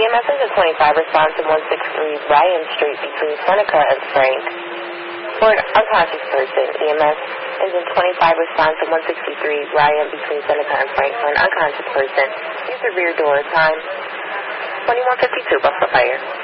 EMS is a 25 response to 163 Ryan Street between Seneca and Frank. For an unconscious person, EMS is a 25 response to 163 Ryan between Seneca and Frank. For an unconscious person, use the rear door. Time 21:52, Buffalo Fire.